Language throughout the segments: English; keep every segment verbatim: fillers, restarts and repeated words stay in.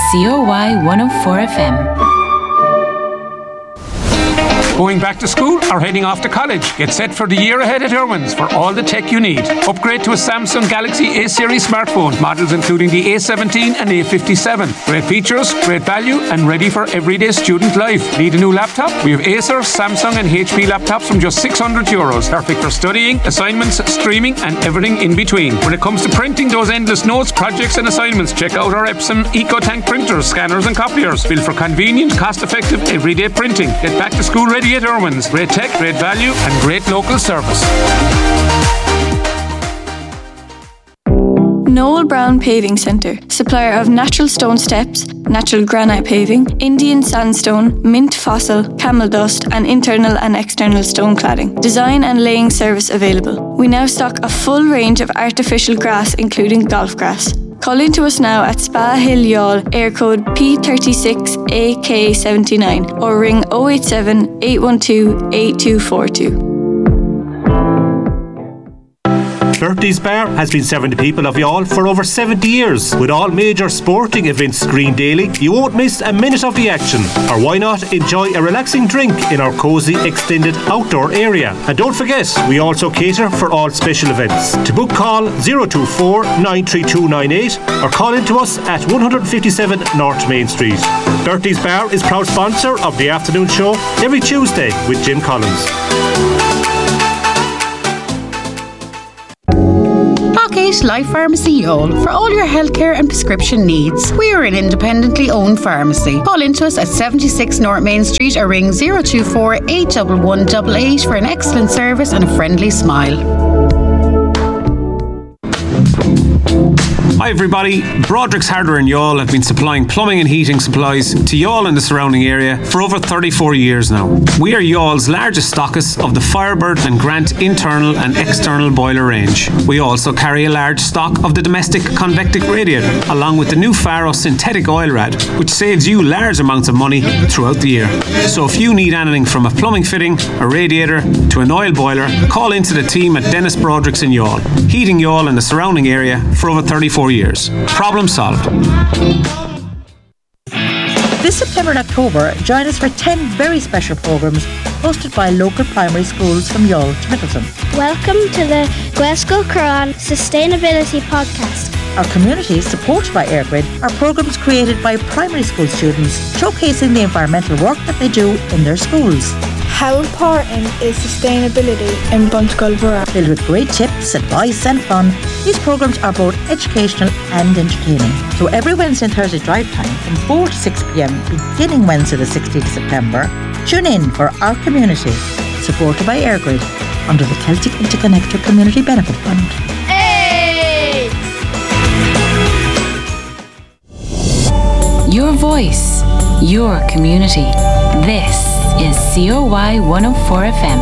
C O Y one oh four F M. Going back to school or heading off to college? Get set for the year ahead at Irwin's for all the tech you need. Upgrade to a Samsung Galaxy A-series smartphone, models including the A seventeen and A fifty-seven. Great features, great value, and ready for everyday student life. Need a new laptop? We have Acer, Samsung and H P laptops from just six hundred euros. Perfect for studying, assignments, streaming, and everything in between. When it comes to printing those endless notes, projects and assignments, check out our Epson EcoTank printers, scanners and copiers. Built for convenient, cost-effective, everyday printing. Get back to school ready at Irwin's. Great tech, great value, and great local service. Noel Brown Paving Centre, supplier of natural stone steps, natural granite paving, Indian sandstone, mint fossil, camel dust, and internal and external stone cladding. Design and laying service available. We now stock a full range of artificial grass, including golf grass. Call in to us now at Spa Hill Youghal, air code P thirty-six A K seventy-nine, or ring oh eight seven, eight one two, eight two four two. Bertie's Bar has been serving the people of Youghal for over seventy years. With all major sporting events screened daily, you won't miss a minute of the action. Or why not enjoy a relaxing drink in our cosy extended outdoor area? And don't forget, we also cater for all special events. To book, call zero two four, nine three two nine eight or call in to us at one fifty-seven North Main Street. Bertie's Bar is proud sponsor of the afternoon show every Tuesday with Jim Collins. Life Pharmacy Youghal for all your healthcare and prescription needs. We are an independently owned pharmacy. Call into us at seventy-six North Main Street or ring zero two four, eight one one, eight eight for an excellent service and a friendly smile. Hi everybody, Broderick's Hardware in Youghal have been supplying plumbing and heating supplies to Youghal and the surrounding area for over thirty-four years now. We are Youghall's largest stockist of the Firebird and Grant internal and external boiler range. We also carry a large stock of the domestic convectic radiator, along with the new Faro synthetic oil rad, which saves you large amounts of money throughout the year. So if you need anything from a plumbing fitting, a radiator to an oil boiler, call into the team at Dennis Broderick's in Youghal, heating Youghal and the surrounding area for over thirty-four years. Problem solved. This September and October, join us for ten very special programmes hosted by local primary schools from Youghal to Middleton. Welcome to the Glasgow Quran Sustainability Podcast. Our community, supported by EirGrid, are programmes created by primary school students showcasing the environmental work that they do in their schools. How important is sustainability in Buntegall? Filled with great tips, advice and fun, these programmes are both educational and entertaining. So every Wednesday and Thursday drive time from four to six p.m, beginning Wednesday the sixteenth of September, tune in for Our Community, supported by EirGrid under the Celtic Interconnector Community Benefit Fund. Hey! Your voice, your community. This is C O Y one oh four F M.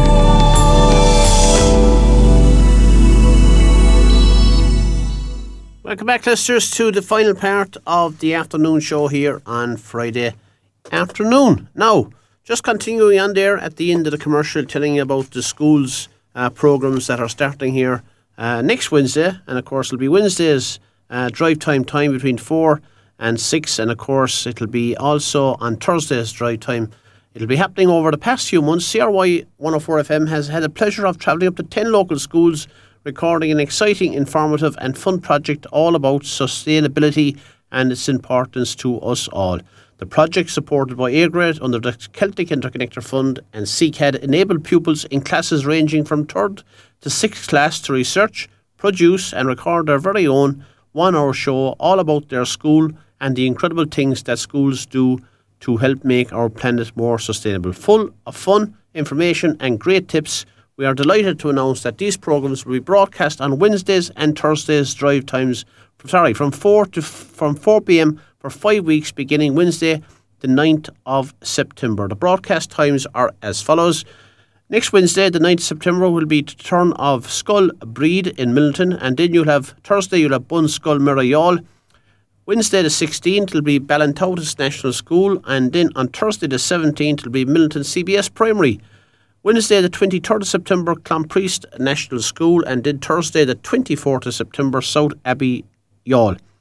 Welcome back, listeners, to the final part of the afternoon show here on Friday afternoon. Now, just continuing on there at the end of the commercial, telling you about the schools uh, programmes that are starting here uh, next Wednesday. And of course, it'll be Wednesday's uh, drive time time between four and six. And of course, it'll be also on Thursday's drive time. It'll be happening over the past few months. C R Y one oh four F M has had the pleasure of travelling up to ten local schools, recording an exciting, informative and fun project all about sustainability and its importance to us all. The project, supported by EirGrid under the Celtic Interconnector Fund and C C A D, enabled pupils in classes ranging from third to sixth class to research, produce and record their very own one-hour show all about their school and the incredible things that schools do to help make our planet more sustainable. Full of fun, information and great tips, we are delighted to announce that these programmes will be broadcast on Wednesdays and Thursdays drive times, sorry, from four to from four p.m. for five weeks beginning Wednesday the ninth of September. The broadcast times are as follows. Next Wednesday, the ninth of September, will be the turn of Skull Breed in Middleton, and then you'll have Thursday, you'll have Bun Skull Mirror Youghal. Wednesday the sixteenth, it'll be Ballantoutis National School, and then on Thursday the seventeenth, it'll be Middleton C B S Primary. Wednesday the twenty-third of September, Clonpriest National School, and then Thursday the twenty-fourth of September, South Abbey Youghal.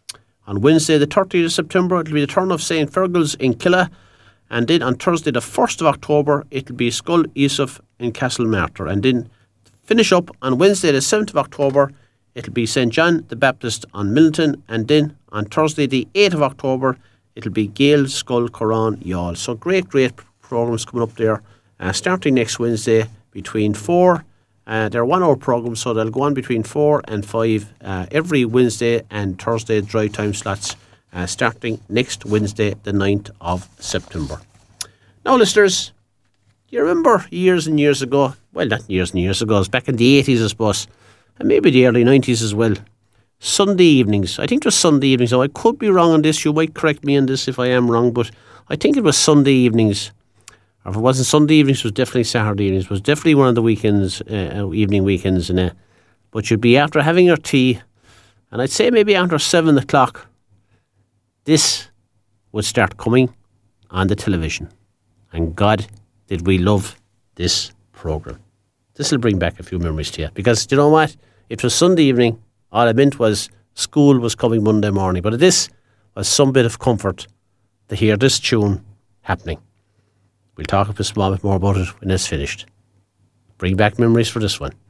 On Wednesday the thirtieth of September it'll be the turn of Saint Fergal's in Killa, and then on Thursday the first of October it'll be Scull Yusuf in Castlemartyr, and then finish up on Wednesday the seventh of October it'll be Saint John the Baptist on Milton, and then on Thursday the eighth of October it'll be Gale, Scull, Coran, Youghal. So great, great programmes coming up there, uh, starting next Wednesday between four. Uh, they're one hour programmes, so they'll go on between four and five uh, every Wednesday and Thursday drive time slots, uh, starting next Wednesday the ninth of September. Now listeners, do you remember years and years ago, well not years and years ago, it was back in the eighties I suppose, and maybe the early nineties as well, Sunday evenings, I think it was Sunday evenings, now I could be wrong on this, you might correct me on this if I am wrong, but I think it was Sunday evenings, or if it wasn't Sunday evenings, it was definitely Saturday evenings, it was definitely one of the weekends, uh, evening weekends, and uh, but you'd be after having your tea, and I'd say maybe after seven o'clock, this would start coming on the television, and God did we love this programme. This will bring back a few memories to you, because you know what, it was Sunday evening. All I meant was school was coming Monday morning. But this was some bit of comfort to hear this tune happening. We'll talk a small bit more about it when it's finished. Bring back memories for this one.